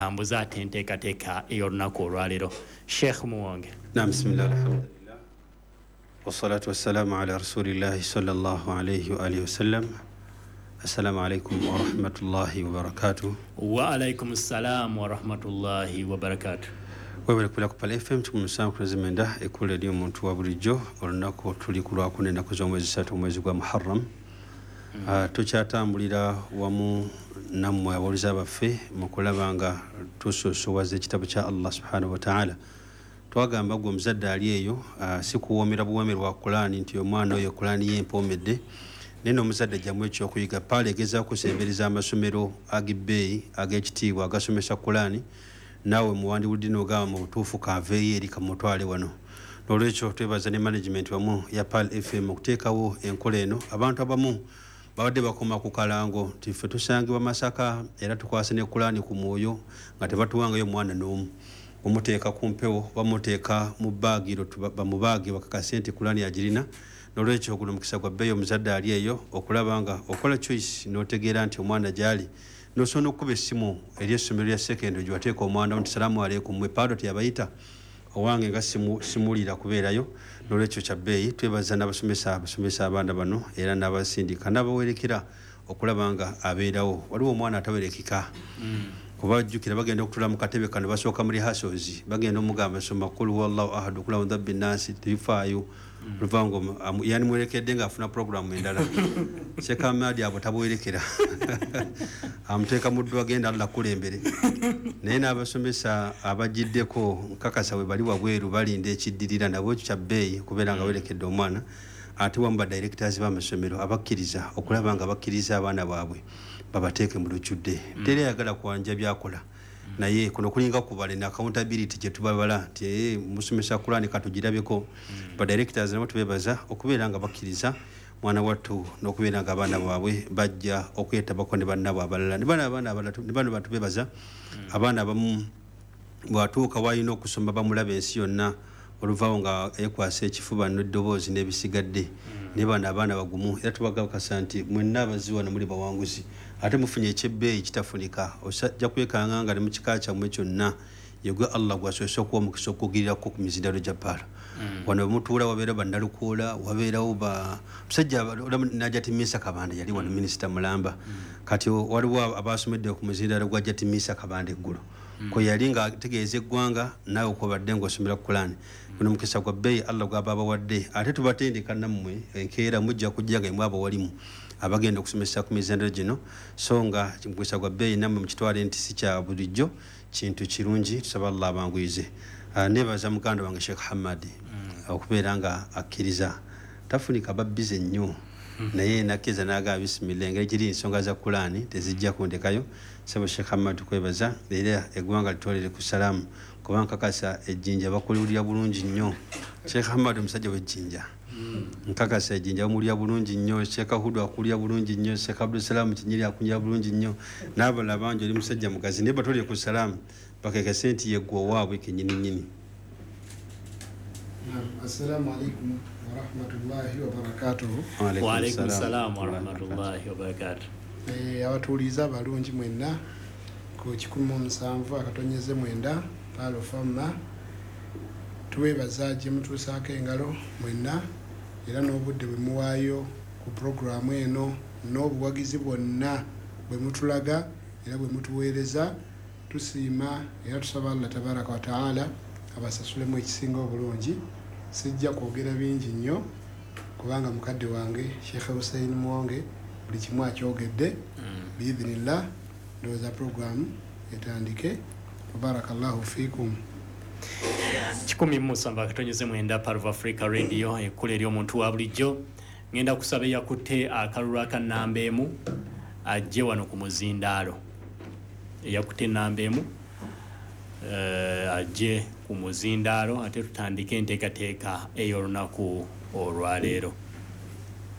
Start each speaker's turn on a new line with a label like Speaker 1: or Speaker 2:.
Speaker 1: ambuza ate enteekateeka ey'olunaku olwaleero. Sheikh Muwonge.
Speaker 2: Naam, bismillah, alhamdulillah. Wassalatu wassalamu ala rasulillahi sallallahu alayhi wa alihi wasallam. Assalamu alaikum wa rahmatullahi wa barakatuh.
Speaker 1: Wa alaikum assalam wa rahmatullahi wa barakatuh.
Speaker 2: Wewe kula ku Pale FM tukumusanga kulazimenda ekula lyo muntu wa bulijjo olunaku tuli ku Lwakuna ennaku z'omwezi 3 omwezi gwa Muharram. Tukyatambulira wamu nammwe abawuliza baffe mu kulaba nga tusosowaza ekitabo kya Allah subhanahu wa ta'ala. Twagamba gwe omuzadde ali eyo si kuwoomera buwoomerwa Qur'ani nti omwana oyo Qur'ani yempomedde. Neno omuzadde ajjamu ekyokuyiga Pale egezaako kusembereza amasomero ag'ebbeeyi ag'ekitiibwa agasomesa Qur'ani. Naawe muwandiwulidde n'ogamba mu butuufu kaaveeyo eri kamutwale wano. N'olwekyo twebaza ne management wamu ya Pale FM okuteekawo enkola eno. Abantu abamu babadde bakoma ku kalango nti ffe tusangibwa Masaka era tukwase ne Qur'ani ku mwoyo nga tebatuwangayo mwana n'omu. Omuteeka ku mpewo bamuteeka mu baagiro bamubaage bakakase nti Qur'ani agirina. N'olwekyo guno mukisa gwa bbeeyi omuzadde ali eyo okulaba nga okola choice n'otegeera nti omwana gyali n'osobola okukuba essimu eri essomero lya sekendari gye wateeka omwana nti salaamu aleikum mwe Pilot yabayita owange nga simuliira kubeerayo. N'olwekyo kya bbeeyi twebaza n'abasomesa abaana bano era n'abasindika n'abawerekera okulaba nga abeerawo. Waliwo omwana atawerekeka kuba jjukira bagenda okutula mu katebe kano basooka muri rehearsals bagenda omugamba soma qul huwallahu ahad kula mudabbi nasi tifaayo luvango yani mwerekedde nga afuna programu endala sekamadi abo tabwerekera amuteeka muddu agenda Allah kulembere naye n'abasomesa abajiddeko nkakasa we bali wabweru balinda ekiddirira nabo kya bbeeyi kubeera nga werekedde omwana ate wamu ba directors b'amasomero abakkiriza okulaba nga bakkiriza abaana baabwe babateeke mu lujjudde. Teri ayagala kwanja byakola naye kuno kulinga kubale na accountability gye tubabala nti musomesa Qur'ani katugirabeko. Ba directors nabo tubebaza okubeera nga bakkiriza mwana wattu n'okubeera nga abaana baabwe bajja okwetabako ne bannabo abalala. Ne bano batubebaza abaana abamu bwatuuka walina okusoma bamulaba ensi yonna oluvaawo nga ekwasa ekifuba n'eddoboozi n'ebisigadde ne bano abaana bagumu era tubagakasa nti mwenna abaziwa na muli bawanguzi ate mufunye ekyebbeeyi kitafunika osajja kwekanga nga ne mu kika kyammwe kyonna yegwe Allah gwasoose okuwa omukisa okugirirako ku mizindalo gya Pala. Wano mutuula wabeera bannalukoola wabeerawo musajja Najati Misa Kabanda yali wano minisita Mulamba kati waliwo abasomedde ku muzindalo gwa Najati Misa Kabanda eggulo ko yali nga ategeeza eggwanga naawe okwabadde ng'osomera Qur'ani. Guno mukisa gwa bbeeyi Allah gwaba abawadde ate tubatendeka nammwe enkeera mujja kujja nga imwe abawalimu abagenda okusomesa ku mizindalo gino so nga mukisa gwa bbeeyi nammwe mukitwale nti si kya bulijjo kintu kirungi tusaba Allah abanguyize. Nebaza muganda wange Sheikh Hamad okubeera nga akkiriza tafunika babbize nnyo naye nakkiriza n'agamba bismillah engeri giri ensonga za Qur'ani tezijja kundekayo. Sabo Sheikh Hamad kwebaza era eggwanga litwalire ku salaamu kuba nkakasa ejjinja bakuliwulira bulungi nnyo. Sheikh Hamad omusajja w'ejjinja nkakasa ejjinja bamulya bulungi nnyo. Sheikh Hudu akulya bulungi nnyo. Sheikh Abdul Salam Kinyiri akulya bulungi nnyo n'abalala bangi oli musajja mugazi naye batwalire ku salaamu bakekese nti yeggwe owaabwe kennyini.
Speaker 3: Assalamu alaikum wa rahmatullahi wa barakatuh.
Speaker 1: Wa alaikum assalam wa rahmatullahi wa barakatuh.
Speaker 3: Abatuuliza balungi mwenna ku 17 akatonyeze mwenda Palo Famma tuwebaza gye mutuusaako engalo mwenna era n'obudde bwe muwaayo ku programu eno n'obuwagizi bwonna bwe mutulaga era bwe mutuweereza tusiima era tusaba Allah tabaraka wa taala abasasulemu ekisinga obulungi. Sijja kwogera bingi nnyo kubanga mukadde wange Sheikh Hussein Muwonge buli kimu akyogedde biidhinillah ndowooza programu etandike. Barakallahu fikum.
Speaker 1: 17 akatonyeze mwenda Parva Africa Radio ekkula ery'omuntu wa bulijjo. Ngenda kusaba eyakutte akalulu akannamba emu ajje wano ku muzindaalo. Eyakutte ennamba emu ajje ku muzindaalo ate tutandike enteekateeka ey'olunaku olwaleero.